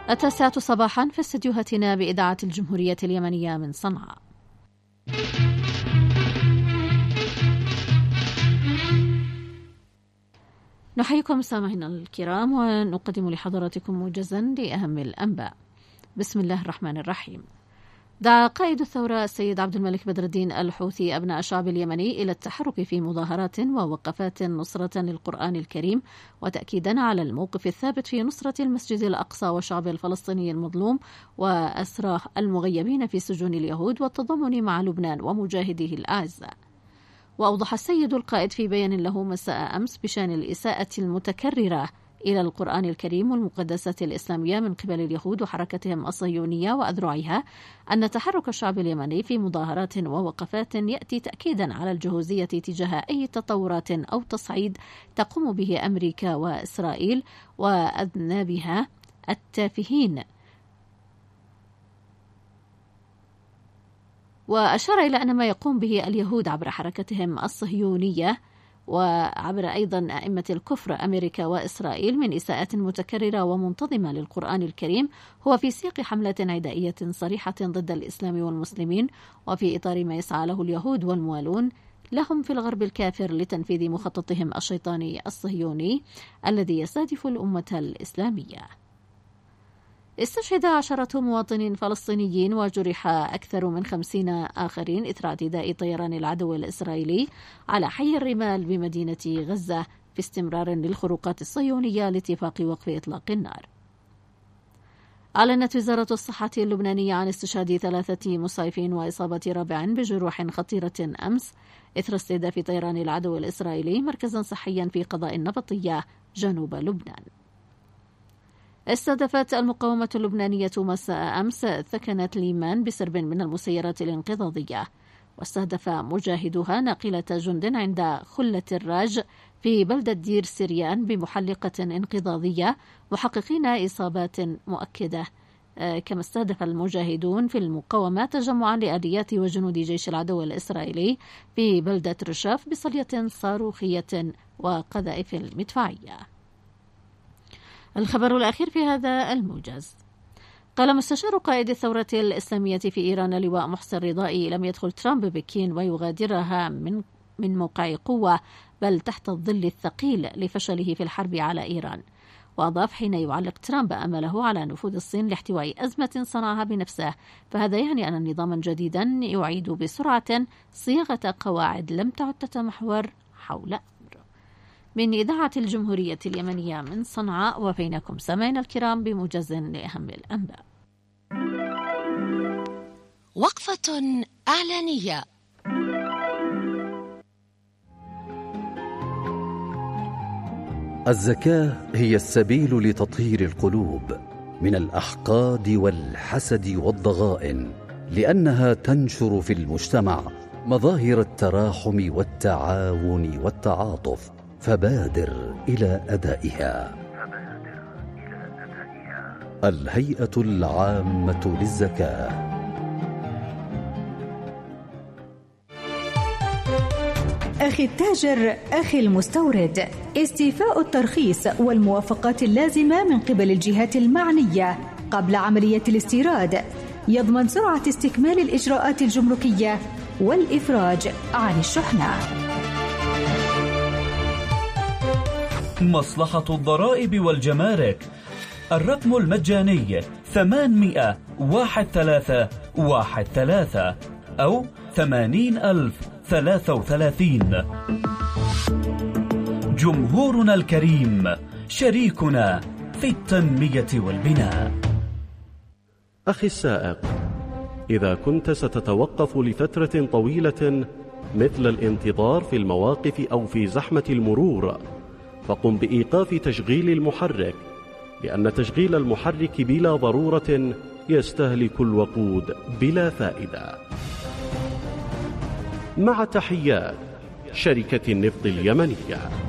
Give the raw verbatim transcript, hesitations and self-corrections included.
التاسعة صباحا في استديوهاتنا بإذاعة الجمهورية اليمنية من صنعاء. نحييكم سامعينا الكرام ونقدم لحضراتكم موجزا لأهم الأنباء. بسم الله الرحمن الرحيم. دعا قائد الثورة السيد عبد الملك بدر الدين الحوثي أبناء الشعب اليمني إلى التحرك في مظاهرات ووقفات نصرة للقرآن الكريم وتأكيدا على الموقف الثابت في نصرة المسجد الأقصى والشعب الفلسطيني المظلوم وأسرى المغيبين في سجون اليهود والتضامن مع لبنان ومجاهديه الأعزاء. وأوضح السيد القائد في بيان له مساء أمس بشأن الإساءة المتكررة إلى القرآن الكريم والمقدسات الإسلامية من قبل اليهود وحركتهم الصهيونية وأذرعها أن تحرك الشعب اليمني في مظاهرات ووقفات يأتي تأكيدا على الجهوزية تجاه أي تطورات أو تصعيد تقوم به أمريكا وإسرائيل وأذنابها التافهين. وأشار إلى أن ما يقوم به اليهود عبر حركتهم الصهيونية وعبر أيضا أئمة الكفر أمريكا وإسرائيل من إساءات متكررة ومنتظمة للقرآن الكريم هو في سياق حملة عدائية صريحة ضد الإسلام والمسلمين، وفي إطار ما يسعى له اليهود والموالون لهم في الغرب الكافر لتنفيذ مخططهم الشيطاني الصهيوني الذي يستهدف الأمة الإسلامية. استشهد عشرة مواطنين فلسطينيين وجرح أكثر من خمسين آخرين إثر اعتداء طيران العدو الإسرائيلي على حي الرمال بمدينة غزة في استمرار للخروقات الصهيونية لاتفاق وقف إطلاق النار. أعلنت وزارة الصحة اللبنانية عن استشهاد ثلاثة مصيفين وإصابة رابع بجروح خطيرة أمس إثر استهداف طيران العدو الإسرائيلي مركزا صحيا في قضاء النبطية جنوب لبنان. استهدفت المقاومة اللبنانية مساء أمس ثكنة ليمان بسرب من المسيرات الانقضاضية، واستهدف مجاهدوها ناقلة جند عند خلة الراج في بلدة دير سريان بمحلقة انقضاضية محققين إصابات مؤكدة. كما استهدف المجاهدون في المقاومة تجمعا لآليات وجنود جيش العدو الإسرائيلي في بلدة رشاف بصلية صاروخية وقذائف المدفعية. الخبر الأخير في هذا الموجز. قال مستشار قائد الثورة الإسلامية في إيران اللواء محسن رضائي لم يدخل ترامب بكين ويغادرها من من موقع قوة بل تحت الظل الثقيل لفشله في الحرب على إيران. وأضاف حين يعلق ترامب أمله على نفوذ الصين لاحتواء أزمة صنعها بنفسه فهذا يعني أن نظاما جديدا يعيد بسرعة صياغة قواعد لم تعد تتمحور حول من إذاعة الجمهورية اليمنية من صنعاء. وبينكم سامعينا الكرام بموجز لأهم الأنباء. وقفة إعلانية. الزكاة هي السبيل لتطهير القلوب من الأحقاد والحسد والضغائن، لأنها تنشر في المجتمع مظاهر التراحم والتعاون والتعاطف، فبادر إلى أدائها. الهيئة العامة للزكاة. أخي التاجر، أخي المستورد، استيفاء الترخيص والموافقات اللازمة من قبل الجهات المعنية قبل عملية الاستيراد يضمن سرعة استكمال الإجراءات الجمركية والإفراج عن الشحنة. مصلحة الضرائب والجمارك، الرقم المجاني ثمانمائة واحد ثلاثة واحد ثلاثة أو ثمانين ألف ثلاثة وثلاثين. جمهورنا الكريم شريكنا في التنمية والبناء. أخي السائق، إذا كنت ستتوقف لفترة طويلة مثل الانتظار في المواقف أو في زحمة المرور فقم بإيقاف تشغيل المحرك، لأن تشغيل المحرك بلا ضرورة يستهلك الوقود بلا فائدة. مع تحيات شركة النفط اليمنية.